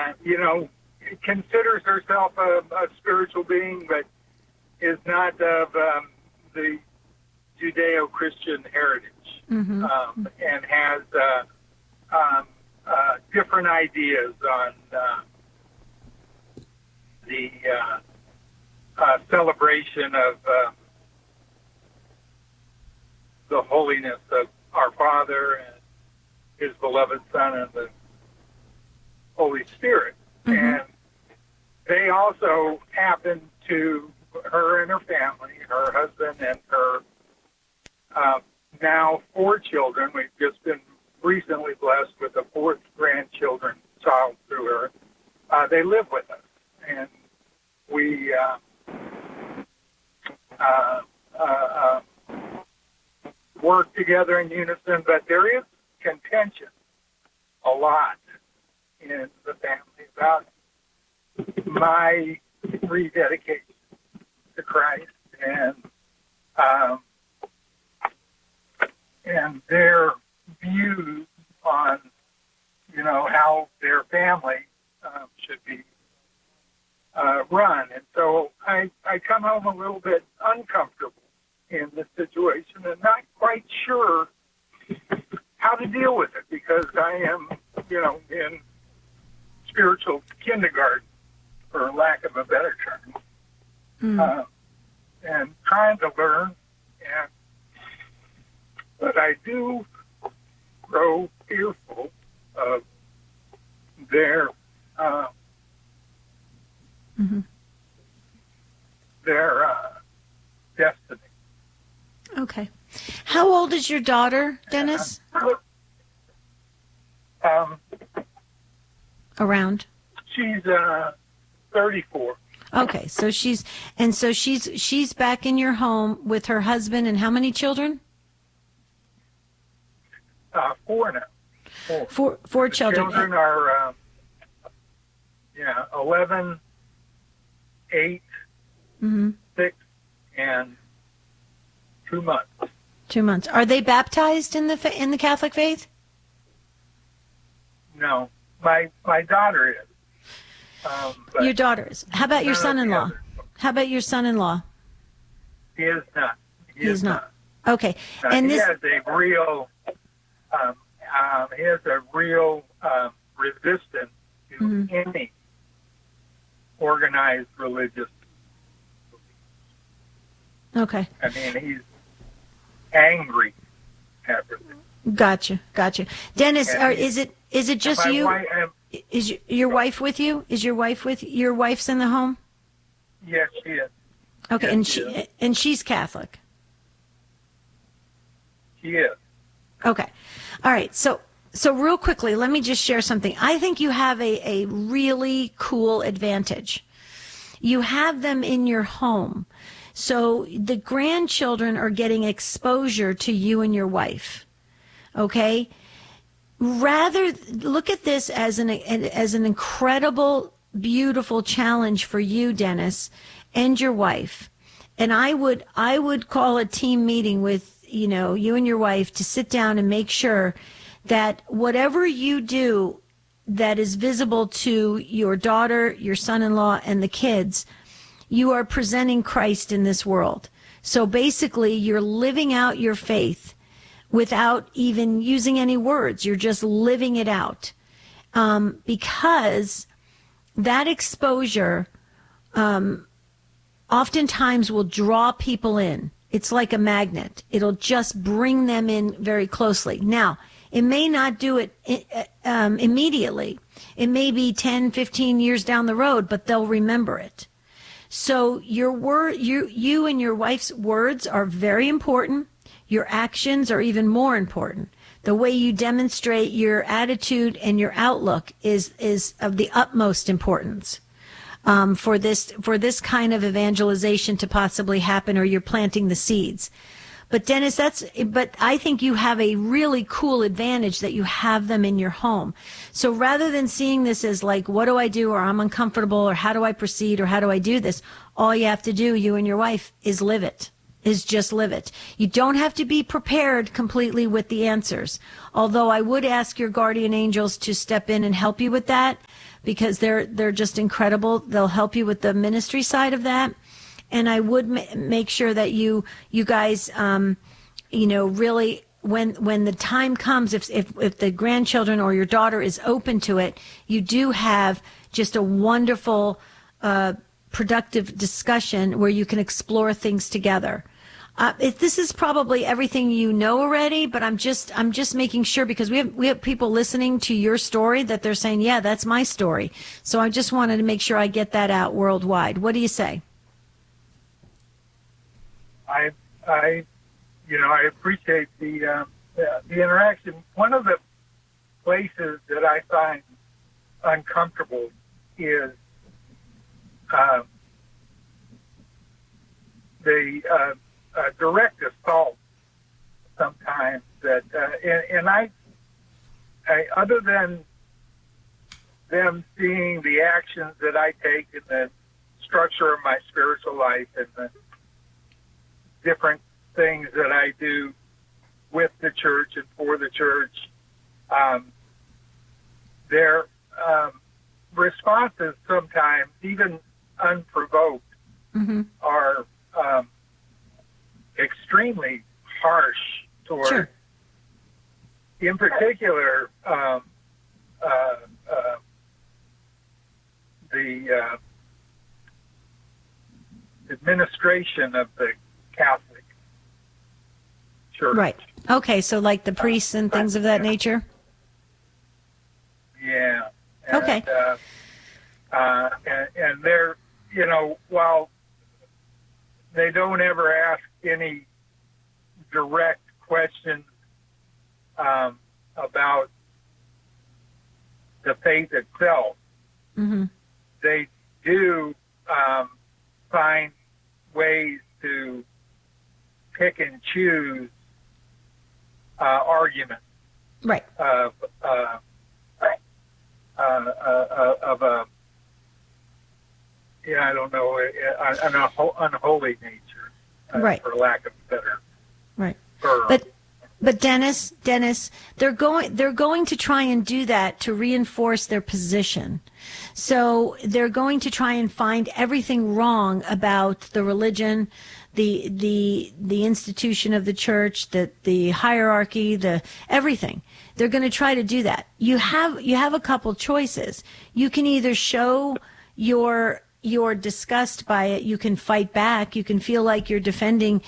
considers herself a spiritual being, but is not of the Judeo-Christian heritage, and has different ideas on the celebration of the holiness of our Father and His beloved Son and the Holy Spirit. And they also happen to, her and her family, her husband and her now 4 children. We've just been recently blessed with a 4th grandchildren child through her. They live with us, and we work together in unison, but there is contention a lot in the family about my rededication to Christ and their views on, how their family should be run. And so I come home a little bit uncomfortable in this situation and not quite sure how to deal with it, because I am, in spiritual kindergarten, for lack of a better term, and trying to learn. But I do grow fearful of their destiny. Okay. How old is your daughter, Dennis? Around? She's 34. Okay, so she's back in your home with her husband and how many children? 4 now. 4 children. Children are 11, 8, 6, and 2 months. 2 months. Are they baptized in the Catholic faith? No, my daughter is. Your daughter is. How about your son-in-law? How about your son-in-law? He is not. He's not. Okay. And he has a real. He has a real resistance to any organized religious. Okay. I mean, he's angry at religion. Gotcha. Dennis, is it just you? Is your wife with you? Is your wife's in the home? Yes, she is. Okay, yes, and she's Catholic. She is. Okay. All right. So real quickly, let me just share something. I think you have a really cool advantage. You have them in your home. So the grandchildren are getting exposure to you and your wife. Okay? Rather look at this as an incredible, beautiful challenge for you, Dennis, and your wife. And I would call a team meeting with you and your wife to sit down and make sure that whatever you do that is visible to your daughter, your son-in-law, and the kids, you are presenting Christ in this world. So basically, you're living out your faith without even using any words. You're just living it out. Because that exposure oftentimes will draw people in. It's like a magnet. It'll just bring them in very closely. Now, it may not do it immediately. It may be 10, 15 years down the road, but they'll remember it. So you and your wife's words are very important. Your actions are even more important. The way you demonstrate your attitude and your outlook is of the utmost importance. For this kind of evangelization to possibly happen, or you're planting the seeds. But Dennis, but I think you have a really cool advantage that you have them in your home. So rather than seeing this as like, what do I do, or I'm uncomfortable, or how do I proceed, or how do I do this? All you have to do, you and your wife, is live it. Is just live it. You don't have to be prepared completely with the answers. Although I would ask your guardian angels to step in and help you with that, because they're just incredible. They'll help you with the ministry side of that. And I would make sure that you guys, really, when the time comes, if the grandchildren or your daughter is open to it, you do have just a wonderful, productive discussion where you can explore things together. This is probably everything you know already, but I'm just making sure, because we have people listening to your story that they're saying, yeah, that's my story. So I just wanted to make sure I get that out worldwide. What do you say? I appreciate the interaction. One of the places that I find uncomfortable is the direct assault sometimes that, and I, other than them seeing the actions that I take in the structure of my spiritual life and the different things that I do with the church and for the church, their responses sometimes, even unprovoked, are extremely harsh toward, sure. in particular, the administration of the Catholic Church. Right. Okay, so like the priests and things of that nature? Yeah. And, okay. And they're, while they don't ever ask any direct questions about the faith itself, they do find ways to pick and choose arguments. Right. Of a, I don't know, an unholy nature, right. for lack of a better term. But Dennis, they're going to try and do that to reinforce their position. So they're going to try and find everything wrong about the religion, the institution of the church, the hierarchy, the everything. They're going to try to do that. You have a couple choices. You can either show your disgust by it. You can fight back. You can feel like you're defending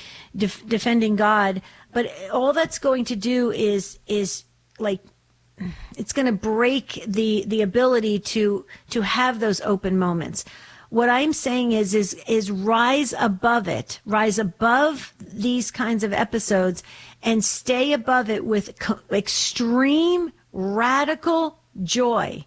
God. But all that's going to do is like, it's going to break the ability to have those open moments. What I'm saying is rise above it, rise above these kinds of episodes and stay above it with extreme radical joy.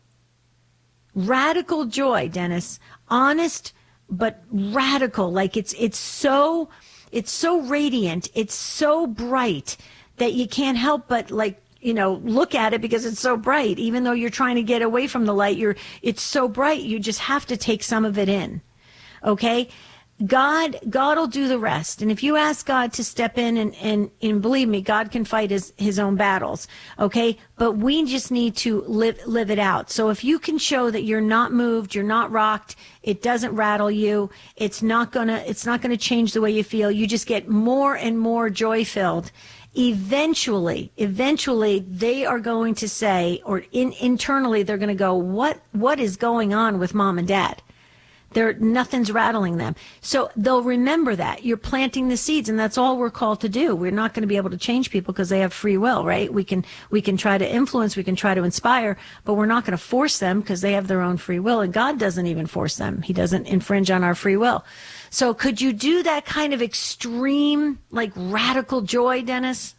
Radical joy, Dennis. Honest, but radical. Like it's so radiant. It's so bright that you can't help but look at it because it's so bright. Even though you're trying to get away from the light, it's so bright. You just have to take some of it in. Okay? God will do the rest. And if you ask God to step in and believe me, God can fight his own battles. Okay? But we just need to live it out. So if you can show that you're not moved, you're not rocked, it doesn't rattle you, it's not gonna change the way you feel. You just get more and more joy filled. Eventually they are going to say, or internally they're going to go, what is going on with mom and dad? Nothing's rattling them. So they'll remember that. You're planting the seeds, and that's all we're called to do. We're not going to be able to change people because they have free will, right? We can try to influence, we can try to inspire, but we're not going to force them because they have their own free will, and God doesn't even force them. He doesn't infringe on our free will. So could you do that kind of extreme, like radical joy, Dennis?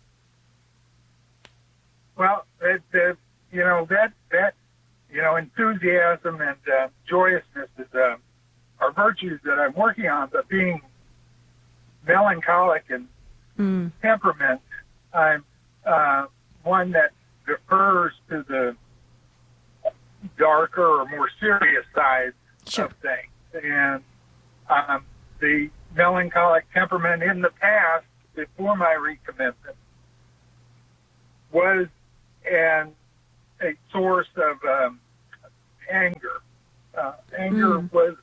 Well, that enthusiasm and joyousness is are virtues that I'm working on, but being melancholic and temperament, I'm one that defers to the darker or more serious sides of things. And the melancholic temperament in the past, before my recommitment, was a source of anger Anger was,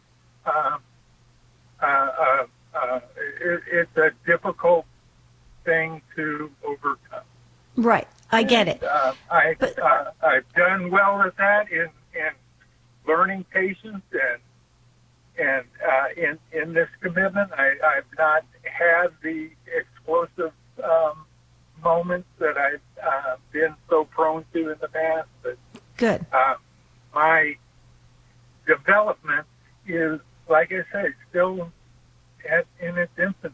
it's a difficult thing to overcome. Right. I get it. I've done well at that in learning patience and in this commitment. I've not had the explosive moments that I've been so prone to in the past. But good. My development is, like I say, still in its infancy.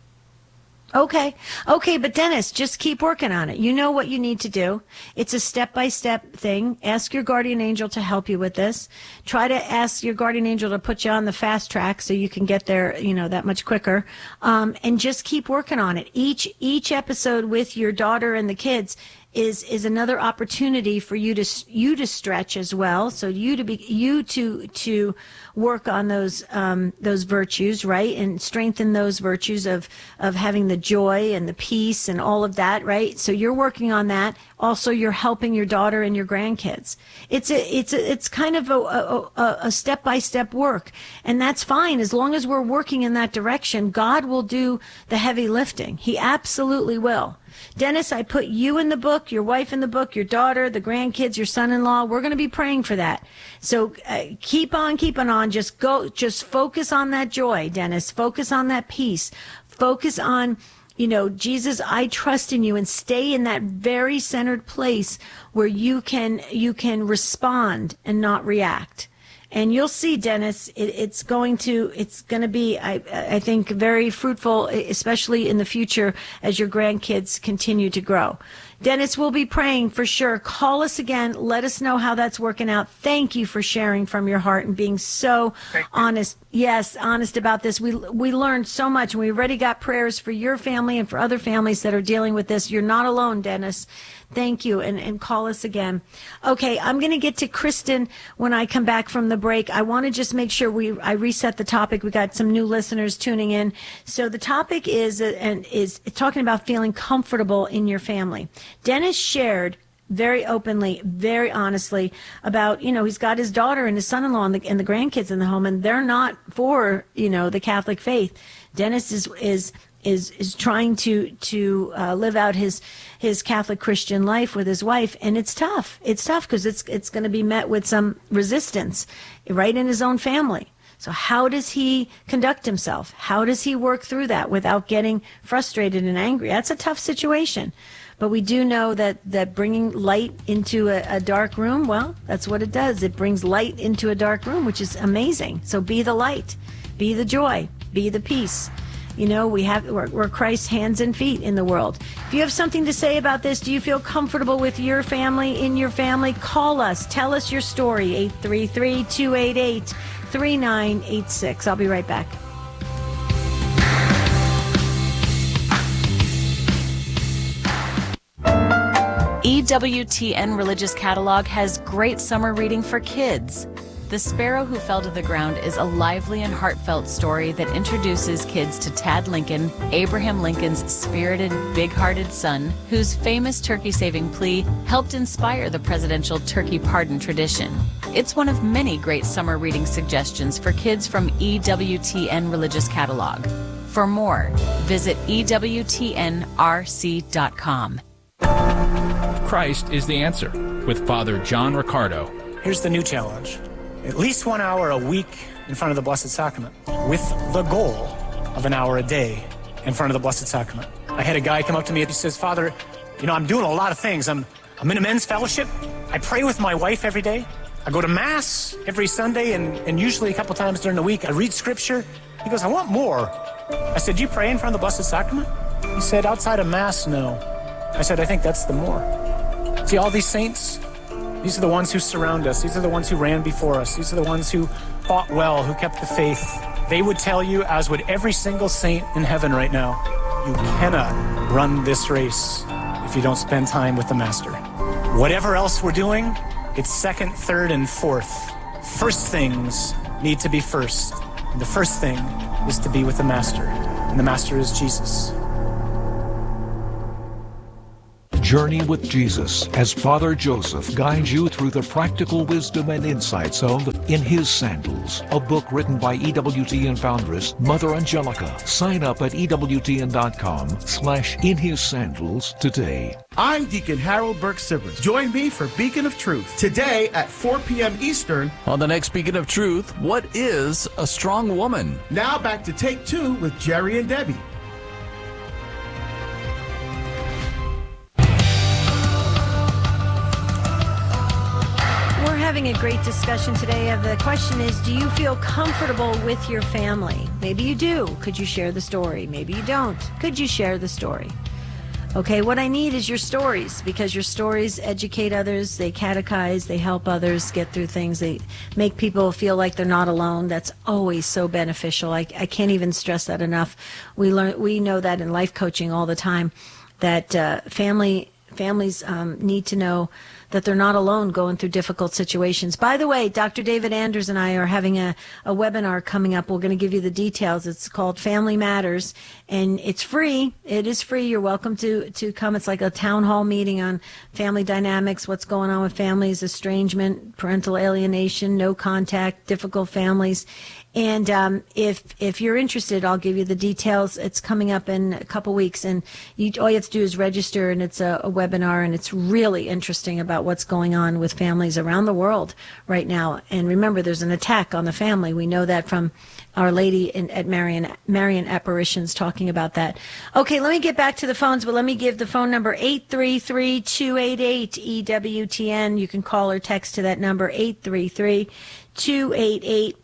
Okay, but Dennis, just keep working on it. You know what you need to do. It's a step-by-step thing. Ask your guardian angel to help you with this. Try to ask your guardian angel to put you on the fast track so you can get there, that much quicker. And just keep working on it. Each episode with your daughter and the kids is another opportunity for you to stretch as well. So to work on those virtues, right? And strengthen those virtues of having the joy and the peace and all of that, right? So you're working on that. Also, you're helping your daughter and your grandkids. It's kind of a step-by-step work. And that's fine. As long as we're working in that direction, God will do the heavy lifting. He absolutely will. Dennis, I put you in the book, your wife in the book, your daughter, the grandkids, your son-in-law. We're going to be praying for that. So keep on keeping on. Just focus on that joy, Dennis. Focus on that peace. Focus on, Jesus, I trust in you, and stay in that very centered place where you can respond and not react. And you'll see, Dennis, it's going to be, I think, very fruitful, especially in the future as your grandkids continue to grow. Dennis, we'll be praying for sure. Call us again. Let us know how that's working out. Thank you for sharing from your heart and being so honest. Yes, honest about this. We learned so much, and we already got prayers for your family and for other families that are dealing with this. You're not alone, Dennis. Thank you, and call us again. Okay, I'm going to get to Kristen when I come back from the break. I want to just make sure I reset the topic. We got some new listeners tuning in. So the topic is talking about feeling comfortable in your family. Dennis shared very openly, very honestly about, he's got his daughter and his son-in-law and the grandkids in the home, and they're not for, the Catholic faith. Dennis is trying to live out his Catholic Christian life with his wife, and it's tough. It's tough because it's going to be met with some resistance right in his own family. So how does he conduct himself? How does he work through that without getting frustrated and angry? That's a tough situation. But we do know that bringing light into a dark room, well, that's what it does. It brings light into a dark room, which is amazing. So be the light, be the joy, be the peace. We're Christ's hands and feet in the world. If you have something to say about this, do you feel comfortable with your family, in your family? Call us. Tell us your story. 833-288-3986. I'll be right back. EWTN Religious Catalog has great summer reading for kids. The Sparrow Who Fell to the Ground is a lively and heartfelt story that introduces kids to Tad Lincoln, Abraham Lincoln's spirited, big-hearted son, whose famous turkey-saving plea helped inspire the presidential turkey pardon tradition. It's one of many great summer reading suggestions for kids from EWTN Religious Catalog. For more, visit EWTNRC.com. Christ is the answer, with Father John Riccardo. Here's the new challenge. At least 1 hour a week in front of the Blessed Sacrament, with the goal of an hour a day in front of the Blessed Sacrament. I had a guy come up to me and he says, Father, I'm doing a lot of things. I'm in a men's fellowship. I pray with my wife every day. I go to Mass every Sunday and usually a couple times during the week. I read Scripture. He goes, I want more. I said, do you pray in front of the Blessed Sacrament? He said, outside of Mass, no. I said, I think that's the more. See, all these saints, these are the ones who surround us. These are the ones who ran before us. These are the ones who fought well, who kept the faith. They would tell you, as would every single saint in heaven right now, you cannot run this race if you don't spend time with the Master. Whatever else we're doing, it's second, third, and fourth. First things need to be first. And the first thing is to be with the Master. And the Master is Jesus. Journey with Jesus as Father Joseph guides you through the practical wisdom and insights of In His Sandals, a book written by EWTN foundress Mother Angelica. Sign up at EWTN.com/InHisSandals today. I'm Deacon Harold Burke-Sibley. Join me for Beacon of Truth today at 4 p.m. Eastern. On the next Beacon of Truth, what is a strong woman? Now back to Take Two with Jerry and Debbie. We're having a great discussion today. The question is, do you feel comfortable with your family? Maybe you do. Could you share the story? Maybe you don't. Could you share the story? Okay, what I need is your stories, because your stories educate others, they catechize, they help others get through things, they make people feel like they're not alone. That's always so beneficial. I can't even stress that enough. We know that in life coaching all the time, that families need to know that they're not alone going through difficult situations. By the way, Dr. David Anders and I are having a webinar coming up. We're going to give you the details. It's called Family Matters, and it's free. It is free. You're welcome to come. It's like a town hall meeting on family dynamics, what's going on with families, estrangement, parental alienation, no contact, difficult families. And if you're interested, I'll give you the details. It's coming up in a couple weeks, and all you have to do is register, and it's a webinar, and it's really interesting about what's going on with families around the world right now. And remember, there's an attack on the family. We know that from Our Lady at Marian Apparitions talking about that. Okay, let me get back to the phones, but let me give the phone number, 833-288-EWTN. You can call or text to that number, 833-288-3986.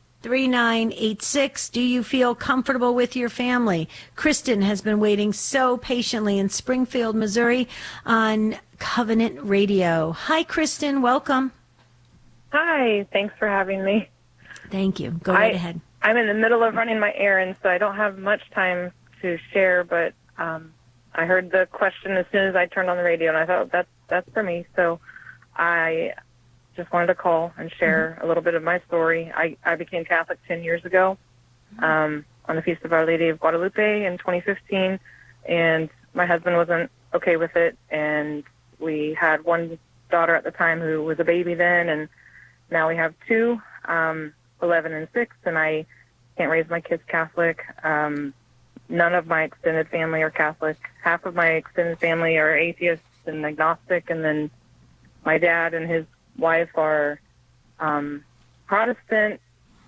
Do you feel comfortable with your family? Kristen has been waiting so patiently in Springfield, Missouri on Covenant Radio. Hi, Kristen. Welcome. Hi. Thanks for having me. Thank you. Go right ahead. I'm in the middle of running my errands, so I don't have much time to share, but I heard the question as soon as I turned on the radio, and I thought, that's for me. So I just wanted to call and share a little bit of my story. I became Catholic 10 years ago on the Feast of Our Lady of Guadalupe in 2015, and my husband wasn't okay with it, and we had one daughter at the time who was a baby then, and now we have two, 11 and 6, and I can't raise my kids Catholic. None of my extended family are Catholic. Half of my extended family are atheists and agnostic, and then my dad and his wife are Protestant,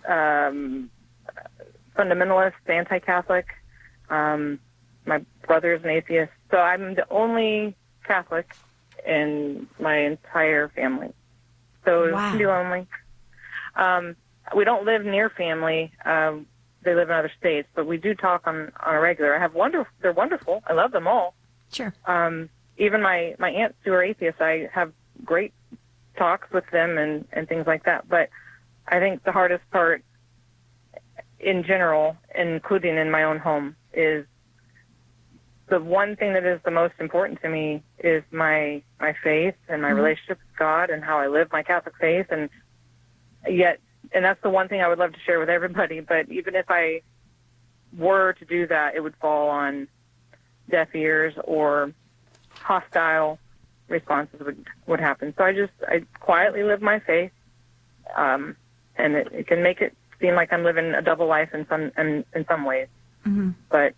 fundamentalist, anti-Catholic. My brother is an atheist. So I'm the only Catholic in my entire family. So wow. Hindu only. We don't live near family. They live in other states, but we do talk on a regular. They're wonderful. I love them all. Sure. Even my aunts who are atheists, I have great talks with them and things like that. But I think the hardest part in general, including in my own home, is the one thing that is the most important to me is my faith and my relationship with God and how I live my Catholic faith. And that's the one thing I would love to share with everybody. But even if I were to do that, it would fall on deaf ears or hostile responses would happen. So I quietly live my faith, and it can make it seem like I'm living a double life in some ways. Mm-hmm. But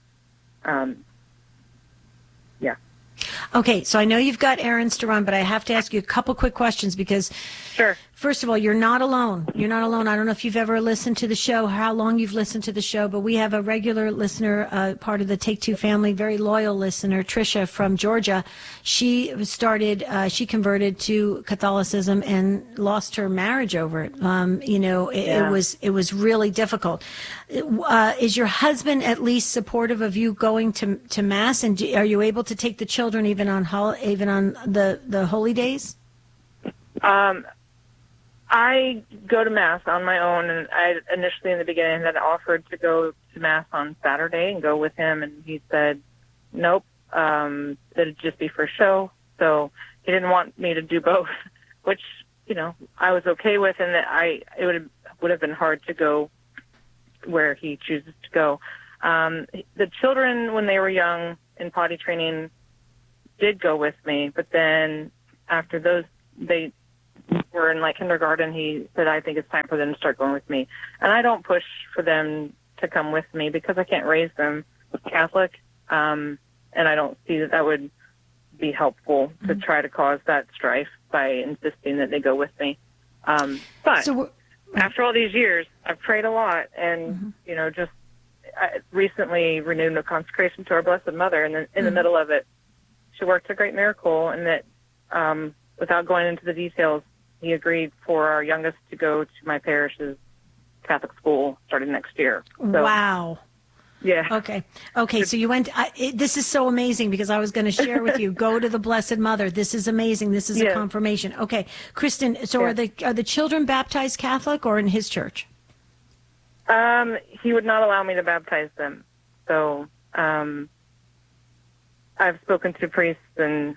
yeah. Okay, so I know you've got errands to run, but I have to ask you a couple quick questions because, sure. First of all, you're not alone. You're not alone. I don't know if you've ever listened to the show, how long you've listened to the show, but we have a regular listener, part of the Take Two family, very loyal listener, Tricia from Georgia. She converted to Catholicism and lost her marriage over it. It was really difficult. Is your husband at least supportive of you going to Mass, and are you able to take the children even on the holy days? I go to Mass on my own, and I initially in the beginning had offered to go to Mass on Saturday and go with him, and he said, nope, it'd just be for show. So he didn't want me to do both, which, I was okay with, and that it would have been hard to go where he chooses to go. The children, when they were young in potty training, did go with me, but then after those, they were in like kindergarten, he said, I think it's time for them to start going with me. And I don't push for them to come with me because I can't raise them Catholic. And I don't see that would be helpful to try to cause that strife by insisting that they go with me. But after all these years, I've prayed a lot and, you know, just I recently renewed a consecration to our Blessed Mother. And then in the middle of it, she worked a great miracle, and that without going into the details, he agreed for our youngest to go to my parish's Catholic school starting next year. So, wow. Yeah. Okay. So you went. This is so amazing because I was going to share with you. Go to the Blessed Mother. This is amazing. This is a confirmation. Okay, Kristen. So are the children baptized Catholic or in his church? He would not allow me to baptize them. So I've spoken to priests, and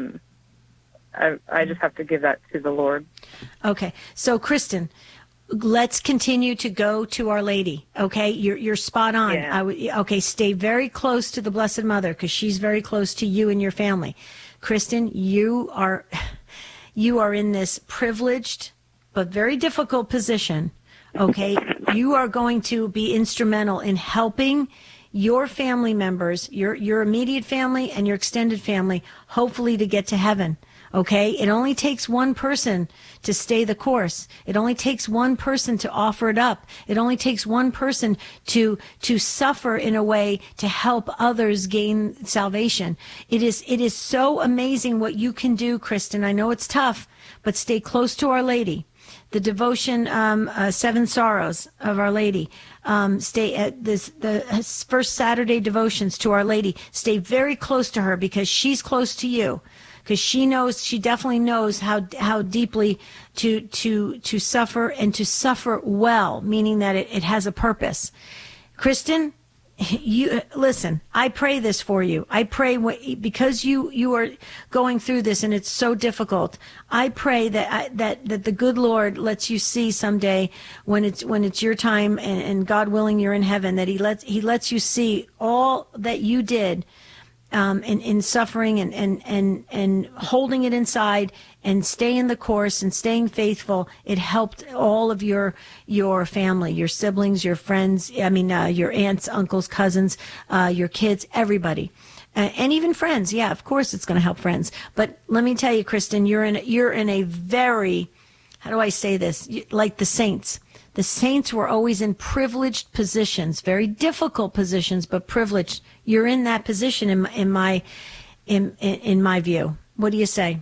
I just have to give that to the Lord. Okay. So Kristen, let's continue to go to Our Lady. Okay, you're spot on. Yeah. Okay, stay very close to the Blessed Mother because she's very close to you and your family. Kristen, you are in this privileged but very difficult position. Okay, you are going to be instrumental in helping your family members, your immediate family and your extended family, hopefully to get to heaven. Okay, it only takes one person to stay the course. It only takes one person to offer it up. It only takes one person to suffer in a way to help others gain salvation. It is so amazing what you can do, Kristen. I know it's tough, but stay close to Our Lady. The devotion, 7 Sorrows of Our Lady. Stay at the first Saturday devotions to Our Lady. Stay very close to her because she's close to you. Because she definitely knows how deeply to suffer and to suffer well, meaning that it has a purpose. Kristen, you listen. I pray this for you. I pray because you are going through this and it's so difficult. I pray that the good Lord lets you see someday when it's your time and God willing you're in heaven, that He lets you see all that you did. In suffering and holding it inside and staying the course and staying faithful, it helped all of your family, your siblings, your friends, your aunts, uncles, cousins, your kids, everybody. And even friends. Yeah, of course it's going to help friends. But let me tell you, Kristen, you're in a very, how do I say this? Like the saints. The saints were always in privileged positions, very difficult positions, but privileged. You're in that position in my view. What do you say?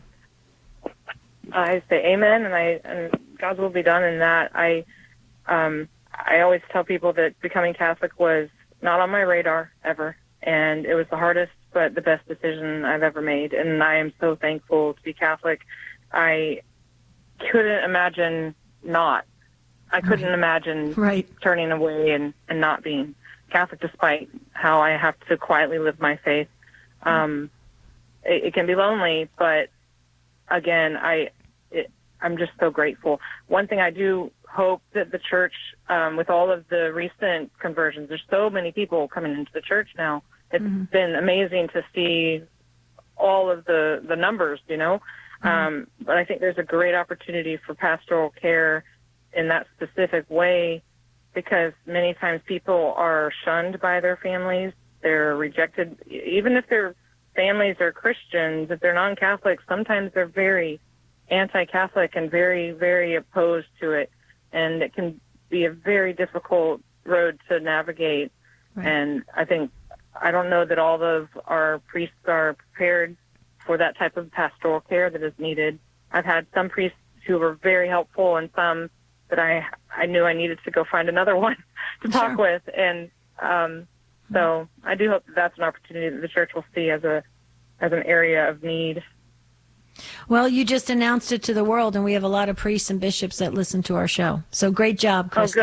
I say amen, and God's will be done in that. I always tell people that becoming Catholic was not on my radar ever, and it was the hardest but the best decision I've ever made, and I am so thankful to be Catholic. I couldn't imagine not. I couldn't imagine turning away and not being Catholic, despite how I have to quietly live my faith. It can be lonely, but again, I'm just so grateful. One thing I do hope that the church, with all of the recent conversions, there's so many people coming into the church now. It's been amazing to see all of the numbers, you know. But I think there's a great opportunity for pastoral care in that specific way, because many times people are shunned by their families. They're rejected. Even if their families are Christians, if they're non-Catholic, sometimes they're very anti-Catholic and very, very opposed to it. And it can be a very difficult road to navigate. Right. And I don't know that all of our priests are prepared for that type of pastoral care that is needed. I've had some priests who were very helpful and some that I knew I needed to go find another one to talk with. And so I do hope that that's an opportunity that the church will see as an area of need. Well, you just announced it to the world, and we have a lot of priests and bishops that listen to our show. So great job, Kristen. Oh, good.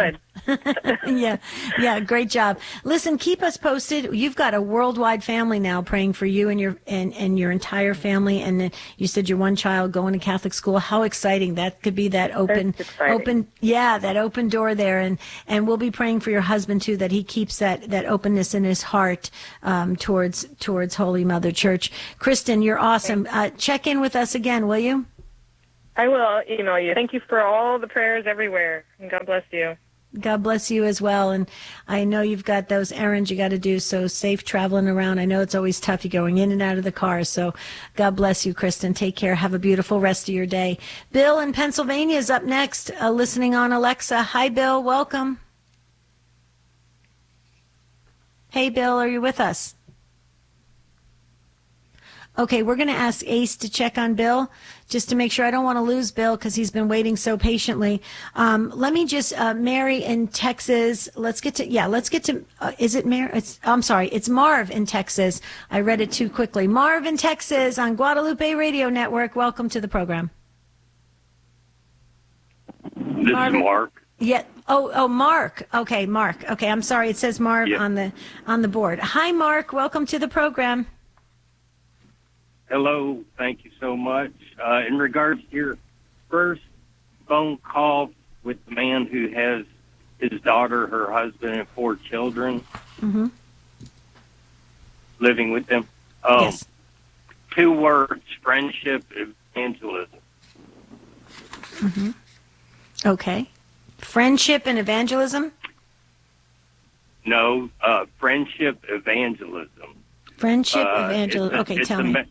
Yeah, great job. Listen, keep us posted. You've got a worldwide family now praying for you and your entire family. And then you said your one child going to Catholic school. How exciting! That could be that open door there. And we'll be praying for your husband too, that he keeps that openness in his heart towards Holy Mother Church. Kristen, you're awesome. Check in with us again, will you? I will email you. Thank you for all the prayers everywhere, and God bless you. God bless you as well. And I know you've got those errands you got to do, so safe traveling around. I know it's always tough. You're going in and out of the car. So God bless you, Kristen. Take care. Have a beautiful rest of your day. Bill in Pennsylvania is up next, listening on Alexa. Hi, Bill. Welcome. Hey, Bill, are you with us? Okay, we're going to ask Ace to check on Bill just to make sure. I don't want to lose Bill because he's been waiting so patiently. Let me just, Mary in Texas. Let's get to, is it Mary? I'm sorry, it's Marv in Texas. I read it too quickly. Marv in Texas on Guadalupe Radio Network. Welcome to the program. This is Mark. Yeah. Oh, Mark. Okay, Mark. Okay, I'm sorry. It says Marv on the board. Hi, Mark. Welcome to the program. Hello, thank you so much. In regards to your first phone call with the man who has his daughter, her husband, and 4 children living with them, yes. 2 words: friendship, evangelism. Okay. Friendship and evangelism? No, friendship, evangelism. Friendship, evangelism. Okay, tell me.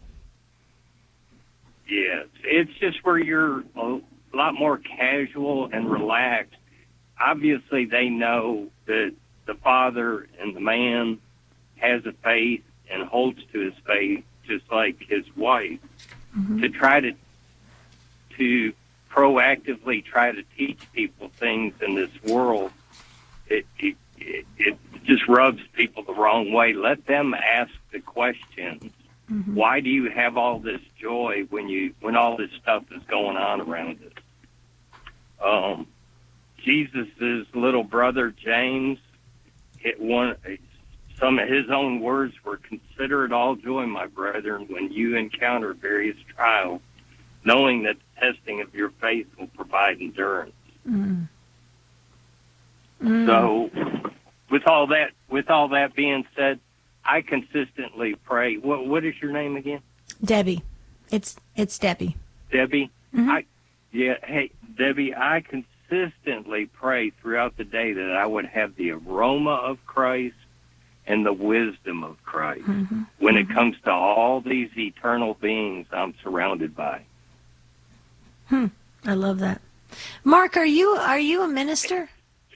Yes, it's just where you're a lot more casual and relaxed. Obviously, they know that the father and the man has a faith and holds to his faith, just like his wife. To try to proactively try to teach people things in this world, it just rubs people the wrong way. Let them ask the questions. Why do you have all this joy when all this stuff is going on around us? Jesus' little brother James, some of his own words were, "Consider it all joy, my brethren, when you encounter various trials, knowing that the testing of your faith will provide endurance." So, with all that being said, I consistently pray. What is your name again? Debbie. It's Debbie. Debbie? Hey, Debbie, I consistently pray throughout the day that I would have the aroma of Christ and the wisdom of Christ when it comes to all these eternal beings I'm surrounded by. I love that. Mark, are you a minister?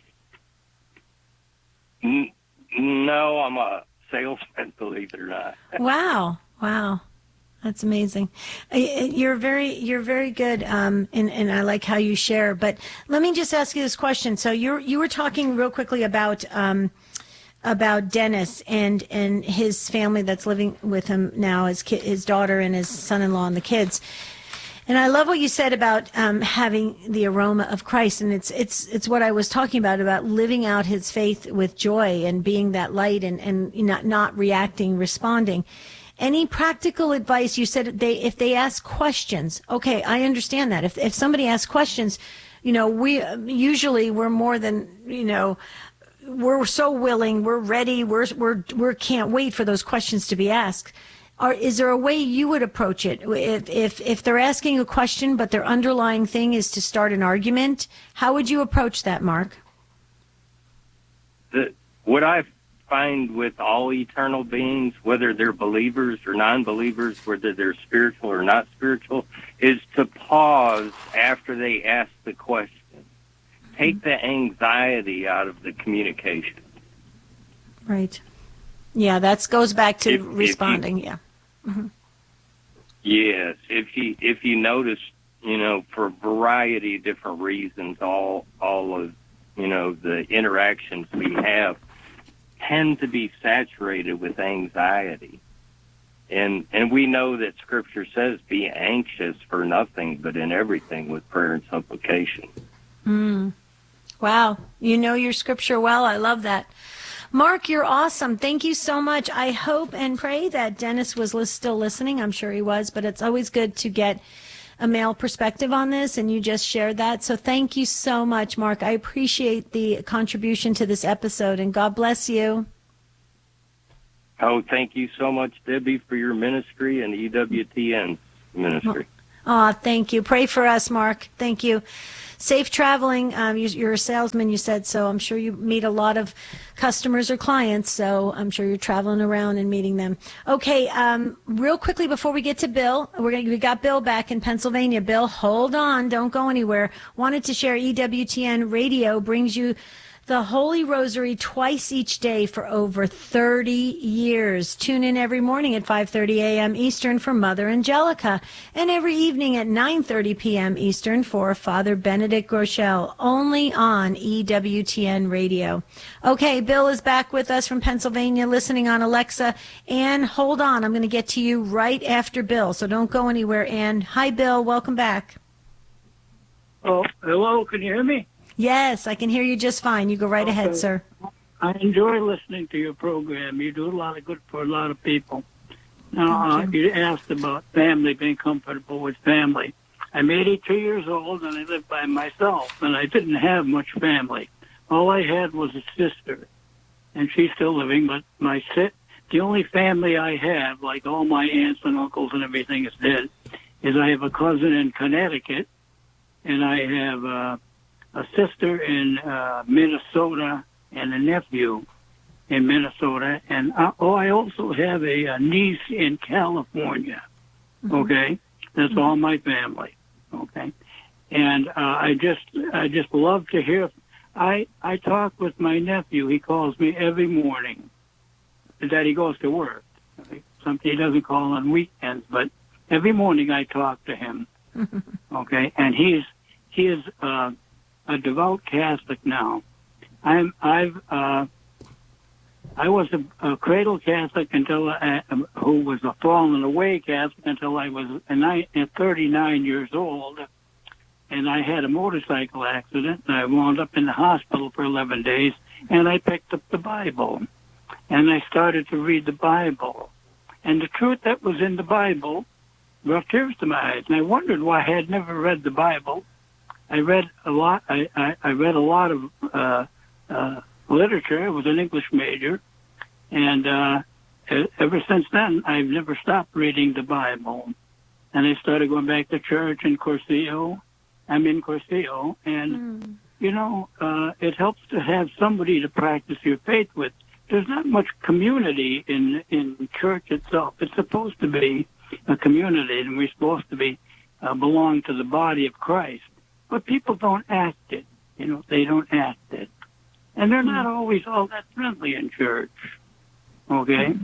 No, I'm a salesman, believe it or not. Wow. That's amazing. You're very good, and I like how you share. But let me just ask you this question. So you were talking real quickly about Dennis and his family that's living with him now, his daughter and his son-in-law and the kids. And I love what you said about having the aroma of Christ, and it's what I was talking about living out his faith with joy and being that light and not reacting, responding. Any practical advice? You said if they ask questions. Okay, I understand that. If somebody asks questions, we're more than, we're so willing, we're ready, we can't wait for those questions to be asked. Is there a way you would approach it? If they're asking a question, but their underlying thing is to start an argument, how would you approach that, Mark? What I find with all eternal beings, whether they're believers or non-believers, whether they're spiritual or not spiritual, is to pause after they ask the question. Take the anxiety out of the communication. Right. Yeah, that goes back to responding. Yes, if you notice, for a variety of different reasons, all of the interactions we have tend to be saturated with anxiety, and we know that Scripture says, "Be anxious for nothing, but in everything with prayer and supplication." Wow. You know your scripture well. I love that. Mark, you're awesome. Thank you so much. I hope and pray that Dennis was still listening. I'm sure he was, but it's always good to get a male perspective on this, and you just shared that. So thank you so much, Mark. I appreciate the contribution to this episode, and God bless you. Oh, thank you so much, Debbie, for your ministry and EWTN ministry. Oh, thank you. Pray for us, Mark. Thank you. Safe traveling. You're a salesman, you said, so I'm sure you meet a lot of customers or clients, so I'm sure you're traveling around and meeting them. Okay, real quickly before we get to Bill, we got Bill back in Pennsylvania. Bill, hold on. Don't go anywhere. Wanted to share EWTN Radio brings you the Holy Rosary twice each day for over 30 years. Tune in every morning at 5:30 a.m. Eastern for Mother Angelica, and every evening at 9:30 p.m. Eastern for Father Benedict Rochelle, only on EWTN Radio. Okay, Bill is back with us from Pennsylvania, listening on Alexa. Ann, hold on. I'm going to get to you right after Bill, so don't go anywhere, Ann. Hi, Bill. Welcome back. Oh, hello. Can you hear me? Yes, I can hear you just fine. You go right ahead, sir. I enjoy listening to your program. You do a lot of good for a lot of people. Now, you asked about family, being comfortable with family. I'm 82 years old, and I live by myself, and I didn't have much family. All I had was a sister, and she's still living, but the only family I have, like all my aunts and uncles and everything is dead, is I have a cousin in Connecticut, and I have a sister in Minnesota and a nephew in Minnesota. And I also have a niece in California. Okay? That's all my family. Okay? And I just love to hear. I talk with my nephew. He calls me every morning. That he goes to work. He doesn't call on weekends, but every morning I talk to him. Okay? And he is a devout Catholic now. I was a cradle Catholic until who was a fallen away Catholic until I was 39 years old, and I had a motorcycle accident. And I wound up in the hospital for 11 days, and I picked up the Bible, and I started to read the Bible, and the truth that was in the Bible brought tears to my eyes, and I wondered why I had never read the Bible. I read a lot. I read a lot of literature. I was an English major, and ever since then, I've never stopped reading the Bible. And I started going back to church in Cursillo. I'm in Cursillo, and it helps to have somebody to practice your faith with. There's not much community in church itself. It's supposed to be a community, and we're supposed to be belong to the body of Christ. But people don't act it. They don't act it. And they're not always all that friendly in church. Okay?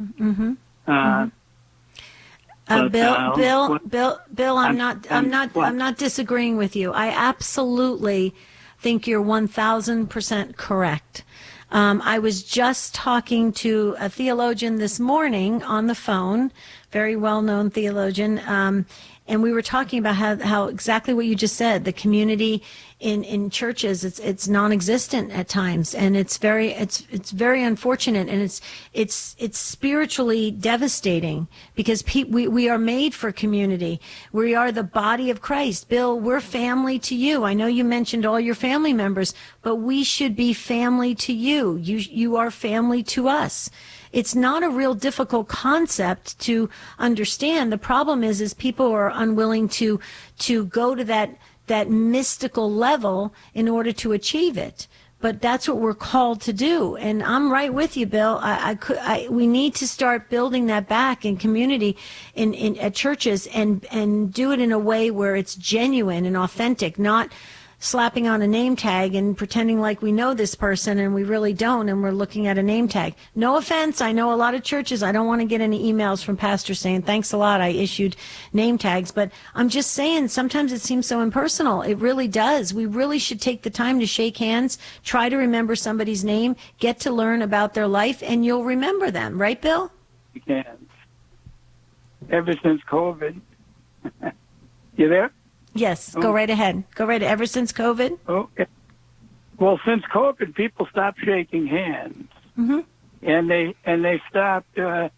Bill, I'm not disagreeing with you. I absolutely think you're 1,000% correct. I was just talking to a theologian this morning on the phone, very well-known theologian, and we were talking about how exactly what you just said, the community in churches, it's non-existent at times, and it's very unfortunate, and it's spiritually devastating, because we are made for community. We are the body of Christ. Bill, we're family to you. I know you mentioned all your family members, but we should be family to you. You are family to us. It's not a real difficult concept to understand. The problem is people are unwilling to go to that mystical level in order to achieve it. But that's what we're called to do. And I'm right with you, Bill. We need to start building that back in community, at churches, and do it in a way where it's genuine and authentic, not slapping on a name tag and pretending like we know this person and we really don't, and we're looking at a name tag. No offense, I know a lot of churches, I don't want to get any emails from pastors saying, thanks a lot, I issued name tags, but I'm just saying sometimes it seems so impersonal. It really does. We really should take the time to shake hands, try to remember somebody's name, get to learn about their life, and you'll remember them. Right, Bill? You can. Ever since COVID. You there? Yes, go right ahead. Go right ahead. Ever since COVID? Okay. Well, since COVID, people stopped shaking hands, Mm-hmm. and they stopped the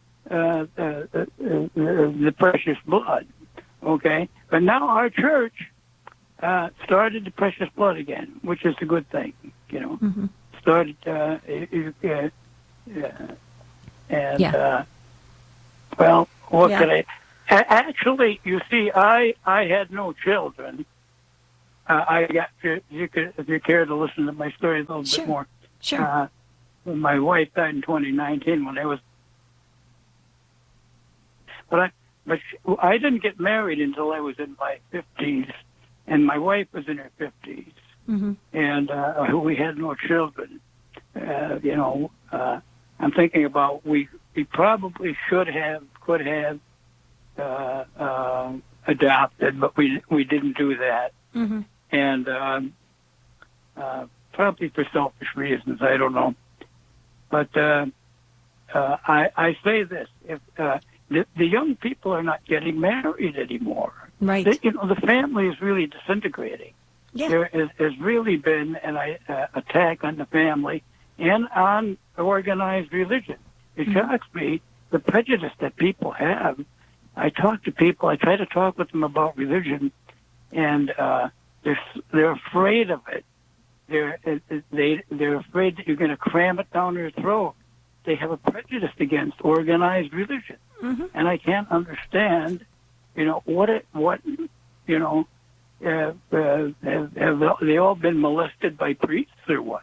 precious blood. Okay, but now our church started the precious blood again, which is a good thing. You know, Mm-hmm. started well, what could I? Actually, you see, I had no children. I got if you care to listen to my story a little bit more. Sure. My wife died in 2019 when I was, but I didn't get married until I was in my 50s, and my wife was in her 50s, Mm-hmm. and we had no children. I'm thinking about we probably could have adopted, but we didn't do that. Mm-hmm. And probably for selfish reasons, I don't know. But I say this: if the young people are not getting married anymore, right? The family is really disintegrating. Yeah. There has really been an attack on the family and on organized religion. It shocks me the prejudice that people have. I talk to people. I try to talk with them about religion, and they're afraid of it. They're afraid that you're going to cram it down their throat. They have a prejudice against organized religion, Mm-hmm. and I can't understand. Have they all been molested by priests or what?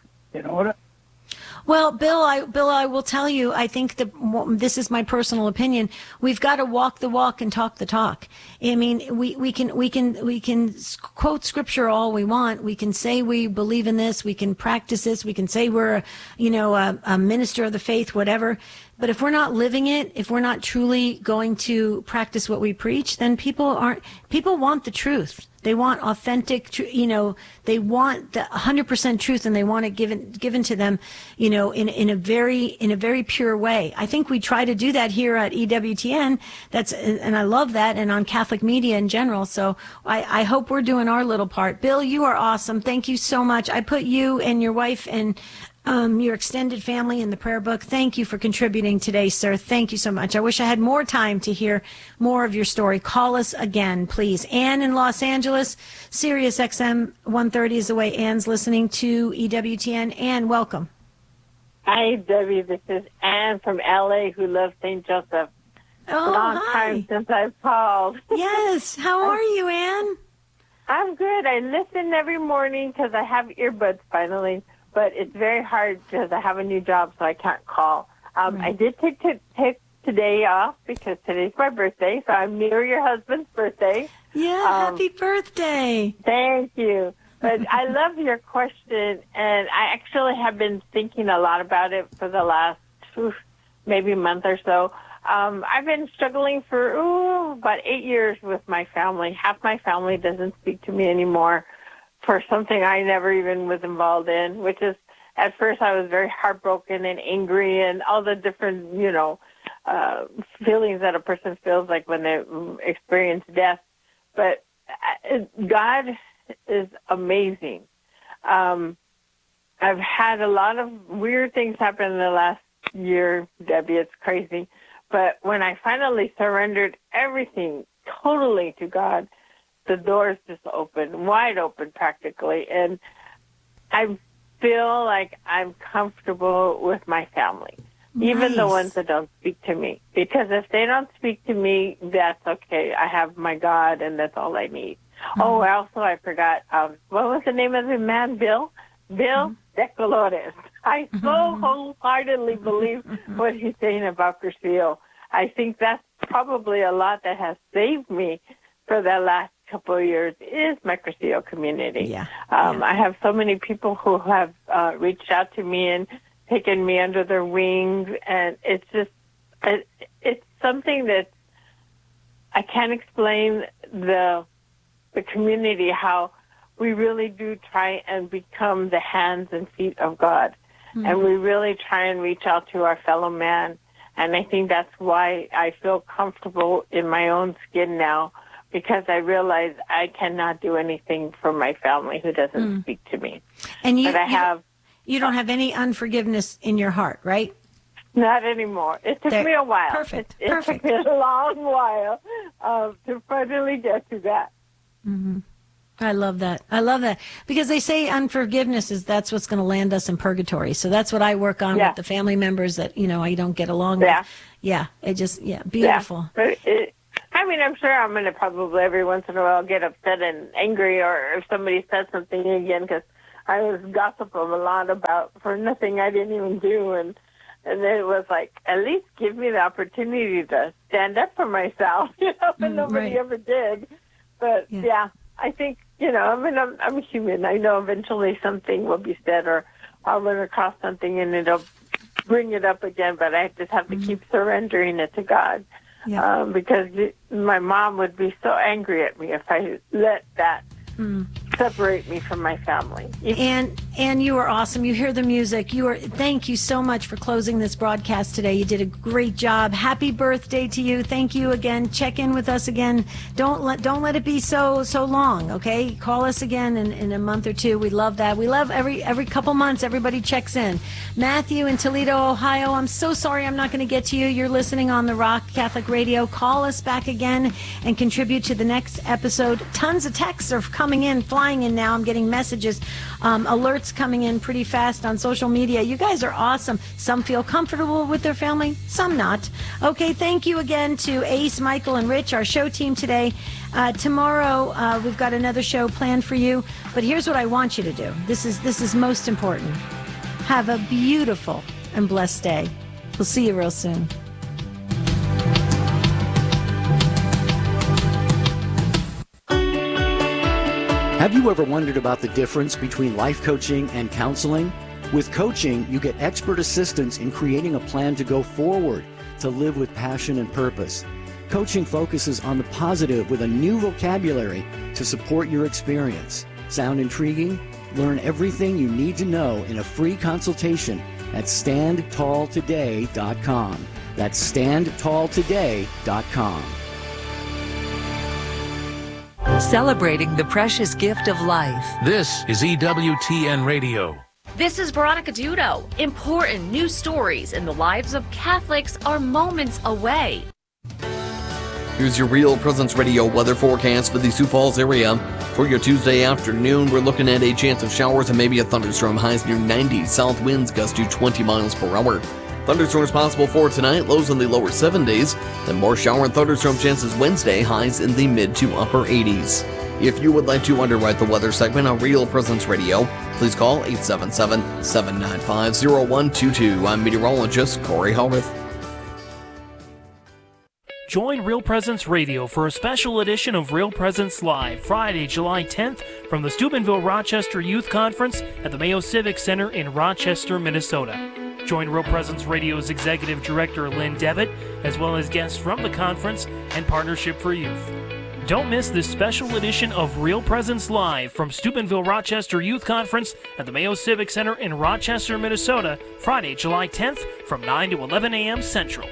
Well, Bill, I will tell you, I think this is my personal opinion. We've got to walk the walk and talk the talk. I mean, we can quote scripture all we want. We can say we believe in this. We can practice this. We can say we're, a minister of the faith, whatever. But if we're not living it, if we're not truly going to practice what we preach, then people want the truth. They want authentic, they want the 100% truth, and they want it given to them, in a very pure way. I think we try to do that here at EWTN. And I love that, and on Catholic media in general. So I hope we're doing our little part. Bill, you are awesome. Thank you so much. I put you and your wife and your extended family in the prayer book. Thank you for contributing today, sir. Thank you so much. I wish I had more time to hear more of your story. Call us again, please. Ann in Los Angeles, Sirius XM 130 is the way Ann's listening to EWTN. Ann, welcome. Hi, Debbie. This is Ann from LA who loves St. Joseph. Oh, Long hi. time since I've called. Yes. How are you, Ann? I'm good. I listen every morning because I have earbuds finally. But it's very hard because I have a new job, so I can't call. I did take today off because today's my birthday, so I'm near your husband's birthday. Yeah, happy birthday. Thank you. But I love your question, and I actually have been thinking a lot about it for the last maybe month or so. I've been struggling for about 8 years with my family. Half my family doesn't speak to me anymore for something I never even was involved in, which is, at first I was very heartbroken and angry and all the different, feelings that a person feels like when they experience death. But God is amazing. I've had a lot of weird things happen in the last year, Debbie. It's crazy. But when I finally surrendered everything totally to God, the doors just open, wide open practically. And I feel like I'm comfortable with my family, even the ones that don't speak to me. Because if they don't speak to me, that's okay. I have my God, and that's all I need. Mm-hmm. Oh, also, I forgot, what was the name of the man, Bill? Bill De Colores. I so wholeheartedly believe what he's saying about Cursillo. I think that's probably a lot that has saved me for the last couple of years is my Cursillo community. I have so many people who have reached out to me and taken me under their wings, and it's just it's something that I can't explain the community, how we really do try and become the hands and feet of God, and we really try and reach out to our fellow man. And I think that's why I feel comfortable in my own skin now, because I realize I cannot do anything for my family who doesn't speak to me. And but I have. You don't have any unforgiveness in your heart, right? Not anymore. It took me a while. Perfect. It took me a long while to finally get to that. Mm-hmm. I love that. I love that. Because they say unforgiveness that's what's going to land us in purgatory. So that's what I work on with the family members that, I don't get along with. Yeah. It just, beautiful. Yeah. But I'm sure I'm going to probably every once in a while get upset and angry, or if somebody says something again, because I was gossiping a lot about for nothing I didn't even do. And it was like, at least give me the opportunity to stand up for myself, and nobody ever did. But I think, I'm human. I know eventually something will be said, or I'll run across something and it'll bring it up again, but I just have to keep surrendering it to God. Yeah. Because my mom would be so angry at me if I let that separate me from my family. And you are awesome. You hear the music. Thank you so much for closing this broadcast today. You did a great job. Happy birthday to you. Thank you again. Check in with us again. Don't let it be so long, okay? Call us again in a month or two. We love that. We love every couple months everybody checks in. Matthew in Toledo, Ohio, I'm so sorry I'm not going to get to you. You're listening on the Rock Catholic Radio. Call us back again and contribute to the next episode. Tons of texts are coming in, flying in now. I'm getting messages, alerts coming in pretty fast on social media. You guys are awesome. Some feel comfortable with their family, some not. Okay, thank you again to Ace, Michael, and Rich, our show team today. Tomorrow, we've got another show planned for you. But here's what I want you to do. This is most important. Have a beautiful and blessed day. We'll see you real soon. Have you ever wondered about the difference between life coaching and counseling? With coaching, you get expert assistance in creating a plan to go forward, to live with passion and purpose. Coaching focuses on the positive with a new vocabulary to support your experience. Sound intriguing? Learn everything you need to know in a free consultation at StandTallToday.com. That's StandTallToday.com. Celebrating the precious gift of life. This is EWTN Radio. This is Veronica Dudo. Important news stories in the lives of Catholics are moments away. Here's your Real Presence Radio weather forecast for the Sioux Falls area. For your Tuesday afternoon, we're looking at a chance of showers and maybe a thunderstorm. Highs near 90. South winds gust to 20 miles per hour. Thunderstorms possible for tonight, lows in the lower 70s. Then more shower and thunderstorm chances Wednesday, highs in the mid to upper 80s. If you would like to underwrite the weather segment on Real Presence Radio, please call 877-795-0122. I'm meteorologist Corey Howarth. Join Real Presence Radio for a special edition of Real Presence Live, Friday, July 10th, from the Steubenville Rochester Youth Conference at the Mayo Civic Center in Rochester, Minnesota. Join Real Presence Radio's Executive Director Lynn Devitt, as well as guests from the conference and Partnership for Youth. Don't miss this special edition of Real Presence Live from Steubenville Rochester Youth Conference at the Mayo Civic Center in Rochester, Minnesota, Friday, July 10th from 9 to 11 a.m. Central.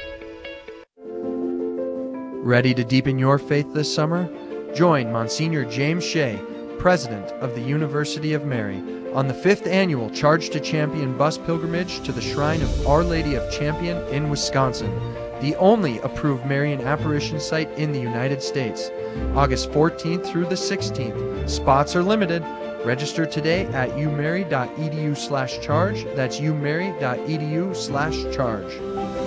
Ready to deepen your faith this summer? Join Monsignor James Shea, President of the University of Mary, on the 5th annual Charge to Champion bus pilgrimage to the Shrine of Our Lady of Champion in Wisconsin, the only approved Marian apparition site in the United States. August 14th through the 16th. Spots are limited. Register today at umary.edu/charge. That's umary.edu/charge.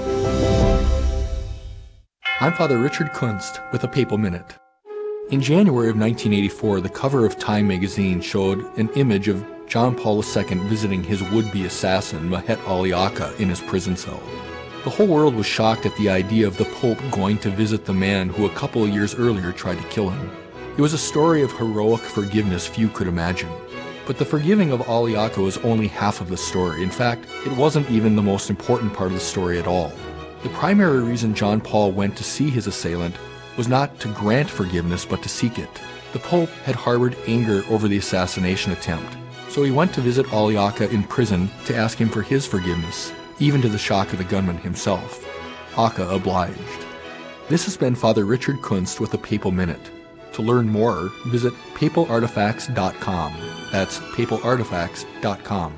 I'm Father Richard Kunst with a Papal Minute. In January of 1984, the cover of Time magazine showed an image of John Paul II visiting his would-be assassin, Mahet Aliaka, in his prison cell. The whole world was shocked at the idea of the Pope going to visit the man who a couple of years earlier tried to kill him. It was a story of heroic forgiveness few could imagine. But the forgiving of Aliaka was only half of the story. In fact, it wasn't even the most important part of the story at all. The primary reason John Paul went to see his assailant was not to grant forgiveness, but to seek it. The Pope had harbored anger over the assassination attempt, so he went to visit Aliaka in prison to ask him for his forgiveness, even to the shock of the gunman himself. Aka obliged. This has been Father Richard Kunst with the Papal Minute. To learn more, visit papalartifacts.com. That's papalartifacts.com.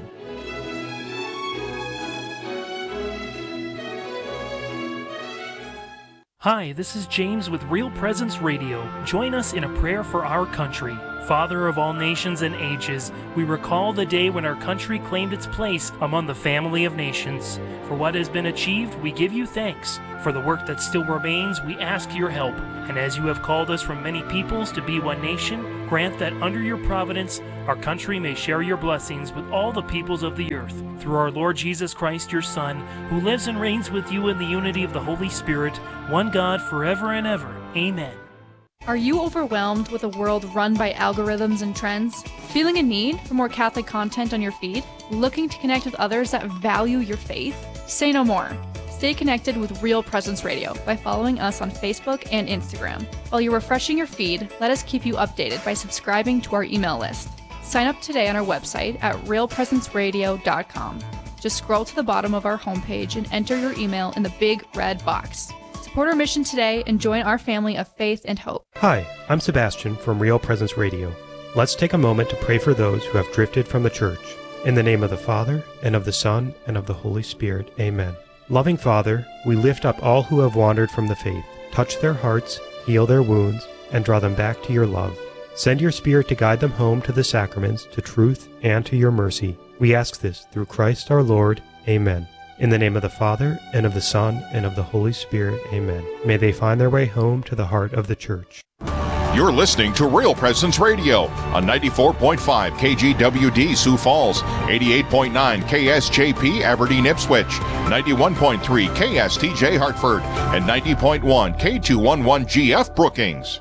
Hi, this is James with Real Presence Radio. Join us in a prayer for our country. Father of all nations and ages, we recall the day when our country claimed its place among the family of nations. For what has been achieved, we give you thanks. For the work that still remains, we ask your help. And as you have called us from many peoples to be one nation, grant that under your providence, our country may share your blessings with all the peoples of the earth. Through our Lord Jesus Christ, your Son, who lives and reigns with you in the unity of the Holy Spirit, one God forever and ever. Amen. Are you overwhelmed with a world run by algorithms and trends? Feeling a need for more Catholic content on your feed? Looking to connect with others that value your faith? Say no more. Stay connected with Real Presence Radio by following us on Facebook and Instagram. While you're refreshing your feed, let us keep you updated by subscribing to our email list. Sign up today on our website at realpresenceradio.com. Just scroll to the bottom of our homepage and enter your email in the big red box. Support our mission today and join our family of faith and hope. Hi, I'm Sebastian from Real Presence Radio. Let's take a moment to pray for those who have drifted from the church. In the name of the Father, and of the Son, and of the Holy Spirit. Amen. Loving Father, we lift up all who have wandered from the faith. Touch their hearts, heal their wounds, and draw them back to your love. Send your Spirit to guide them home to the sacraments, to truth, and to your mercy. We ask this through Christ our Lord. Amen. In the name of the Father, and of the Son, and of the Holy Spirit. Amen. May they find their way home to the heart of the Church. You're listening to Real Presence Radio on 94.5 KGWD Sioux Falls, 88.9 KSJP Aberdeen Ipswich, 91.3 KSTJ Hartford, and 90.1 K211GF Brookings.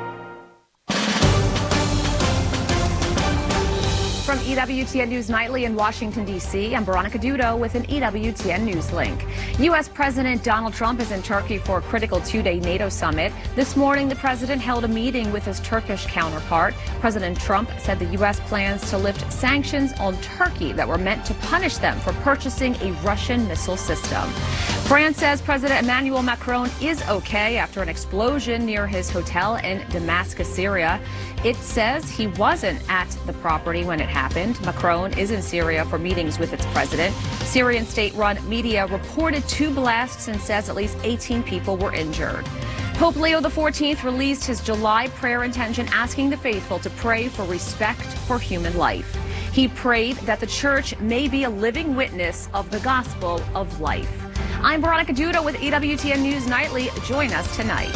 From EWTN News Nightly in Washington, D.C., I'm Veronica Dudo with an EWTN News link. U.S. President Donald Trump is in Turkey for a critical two-day NATO summit. This morning, the president held a meeting with his Turkish counterpart. President Trump said the U.S. plans to lift sanctions on Turkey that were meant to punish them for purchasing a Russian missile system. France says President Emmanuel Macron is okay after an explosion near his hotel in Damascus, Syria. It says he wasn't at the property when it happened. Macron is in Syria for meetings with its president. Syrian state-run media reported 2 blasts and says at least 18 people were injured. Pope Leo XIV released his July prayer intention asking the faithful to pray for respect for human life. He prayed that the church may be a living witness of the gospel of life. I'm Veronica Dudo with EWTN News Nightly. Join us tonight.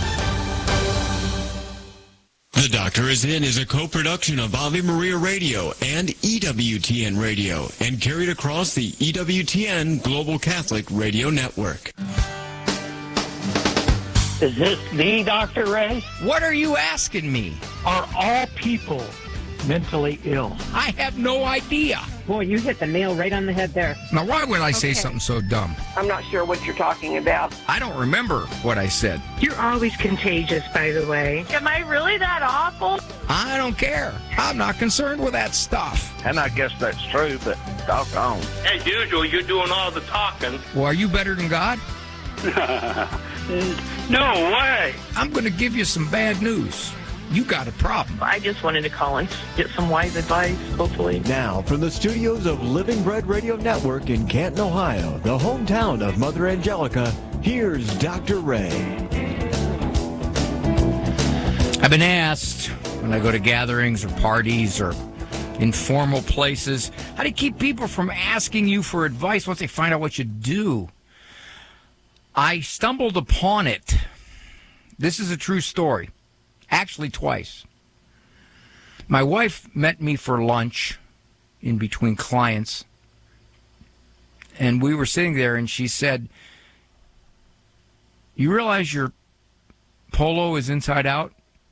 The Doctor Is In is a co-production of Ave Maria Radio and EWTN Radio and carried across the EWTN Global Catholic Radio Network. Is this the Dr. Ray? What are you asking me? Are all people mentally ill? I have no idea. Boy, you hit the nail right on the head there. Now, why would I say something so dumb? I'm not sure what you're talking about. I don't remember what I said. You're always contagious, by the way. Am I really that awful? I don't care. I'm not concerned with that stuff. And I guess that's true, but doggone. As usual, you're doing all the talking. Well, are you better than God? No way. I'm going to give you some bad news. You got a problem. I just wanted to call and get some wise advice, hopefully. Now, from the studios of Living Bread Radio Network in Canton, Ohio, the hometown of Mother Angelica, here's Dr. Ray. I've been asked when I go to gatherings or parties or informal places, how do you keep people from asking you for advice once they find out what you do? I stumbled upon it. This is a true story. Actually, twice. My wife met me for lunch in between clients, and we were sitting there, and she said, "You realize your polo is inside out?"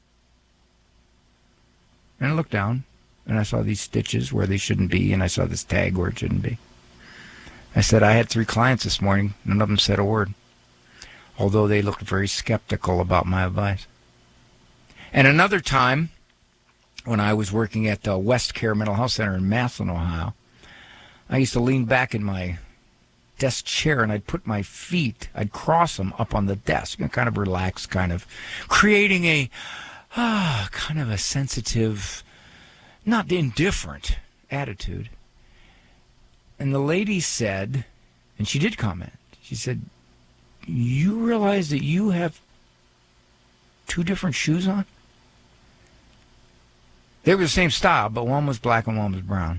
And I looked down, and I saw these stitches where they shouldn't be, and I saw this tag where it shouldn't be. I said, I had 3 clients this morning. None of them said a word, although they looked very skeptical about my advice. And another time, when I was working at West Care Mental Health Center in Massillon, Ohio, I used to lean back in my desk chair and I'd put my feet, I'd cross them up on the desk, and kind of relax, kind of creating a kind of a sensitive, not indifferent attitude. And the lady said, and she did comment, she said, "You realize that you have 2 different shoes on?" They were the same style, but one was black and one was brown.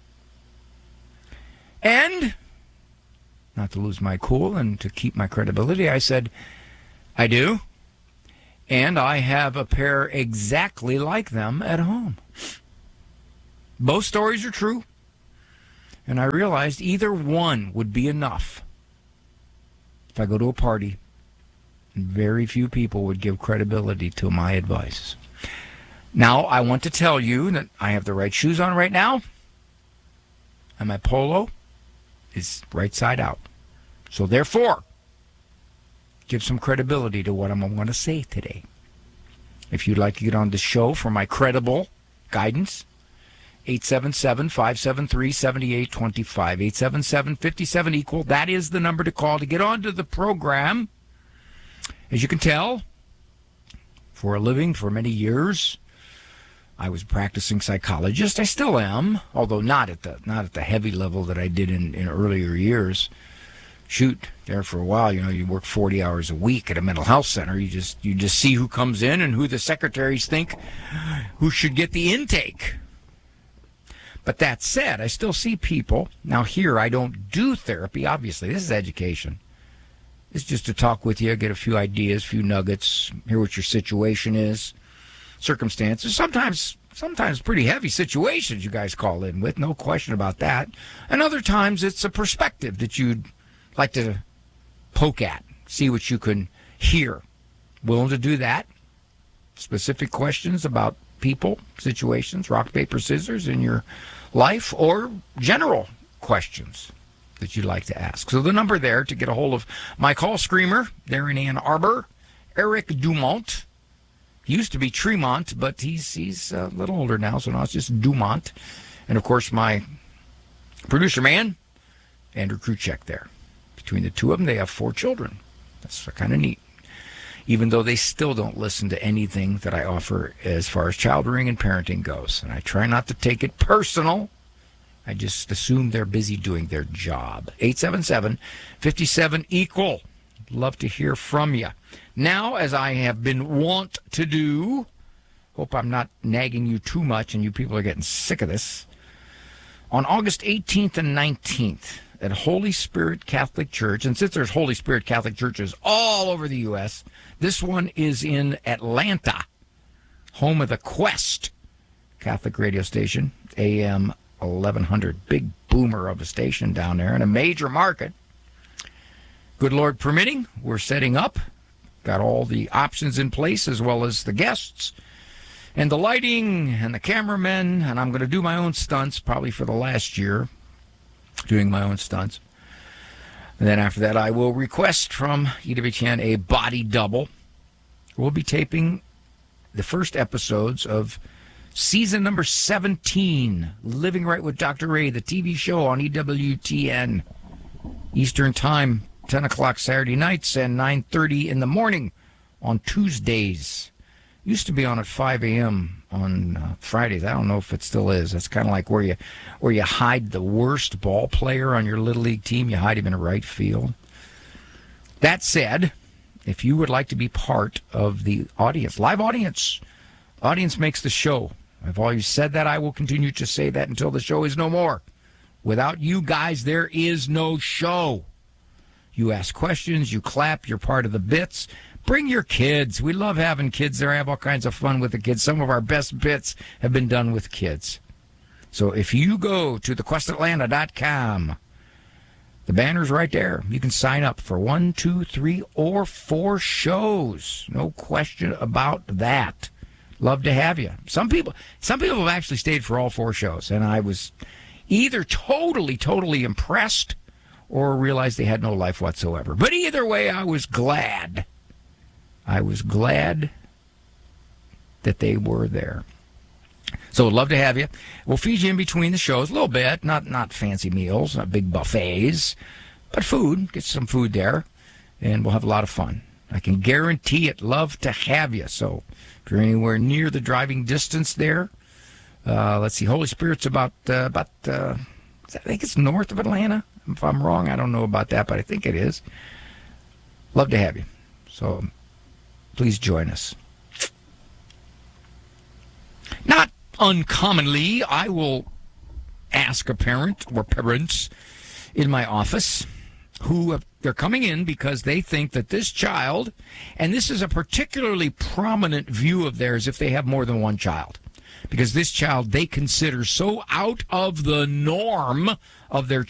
And, not to lose my cool and to keep my credibility, I said, "I do. And I have a pair exactly like them at home." Both stories are true. And I realized either one would be enough if I go to a party, and very few people would give credibility to my advice. Now, I want to tell you that I have the right shoes on right now, and my polo is right side out. So therefore, give some credibility to what I'm going to say today. If you'd like to get on the show for my credible guidance, 877-573-7825, 877-57-EQUAL. That is the number to call to get onto the program. As you can tell, for a living for many years, I was a practicing psychologist. I still am, although not at the heavy level that I did in earlier years. Shoot, there for a while, you work 40 hours a week at a mental health center. You just see who comes in and who the secretaries think who should get the intake. But that said, I still see people. Now here, I don't do therapy, obviously. This is education. It's just to talk with you, get a few ideas, a few nuggets, hear what your situation is, circumstances. Sometimes pretty heavy situations you guys call in with, no question about that. And other times it's a perspective that you'd like to poke at, see what you can hear. Willing to do that. Specific questions about people, situations, rock, paper, scissors in your life, or general questions that you'd like to ask. So the number there to get a hold of my call screamer there in Ann Arbor, Eric Dumont. He used to be Tremont, but he's a little older now, so now it's just Dumont. And, of course, my producer man, Andrew Kruchek there. Between the two of them, they have 4 children. That's kind of neat. Even though they still don't listen to anything that I offer as far as child rearing and parenting goes. And I try not to take it personal. I just assume they're busy doing their job. 877-57-EQUAL. Love to hear from you. Now, as I have been wont to do, hope I'm not nagging you too much and you people are getting sick of this. On August 18th and 19th at Holy Spirit Catholic Church, and since there's Holy Spirit Catholic churches all over the U.S., this one is in Atlanta, home of the Quest Catholic radio station, AM 1100. Big boomer of a station down there in a major market. Good Lord permitting, we're setting up. Got all the options in place as well as the guests and the lighting and the cameramen. And I'm going to do my own stunts probably for the last year, doing my own stunts. And then after that, I will request from EWTN a body double. We'll be taping the first episodes of season number 17, Living Right with Dr. Ray, the TV show on EWTN, Eastern Time, 10 o'clock Saturday nights and 9:30 in the morning on Tuesdays. Used to be on at 5 a.m. on Fridays. I don't know if it still is. It's kind of like where you hide the worst ball player on your Little League team. You hide him in right field. That said, if you would like to be part of the audience, live audience makes the show. I've always said that. I will continue to say that until the show is no more. Without you guys, there is no show. You ask questions, you clap, you're part of the bits. Bring your kids. We love having kids there. I have all kinds of fun with the kids. Some of our best bits have been done with kids. So if you go to thequestatlanta.com, the banner's right there. You can sign up for 1, 2, 3, or 4 shows. No question about that. Love to have you. Some people have actually stayed for all 4 shows, and I was either totally impressed or realized they had no life whatsoever. But either way, I was glad. I was glad that they were there. So I'd love to have you. We'll feed you in between the shows a little bit. Not fancy meals, not big buffets, but food. Get some food there, and we'll have a lot of fun. I can guarantee it. Love to have you. So if you're anywhere near the driving distance there, let's see, Holy Spirit's about I think it's north of Atlanta. If I'm wrong, I don't know about that, but I think it is. Love to have you. So please join us. Not uncommonly, I will ask a parent or parents in my office who they're coming in because they think that this child, and this is a particularly prominent view of theirs if they have more than one child, because this child they consider so out of the norm of their